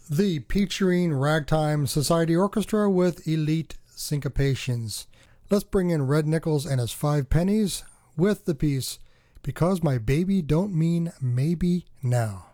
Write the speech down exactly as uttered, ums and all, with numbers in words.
The Peachtrine Ragtime Society Orchestra with Elite Syncopations. Let's bring in Red Nichols and his Five Pennies with the piece Because My Baby Don't Mean Maybe Now.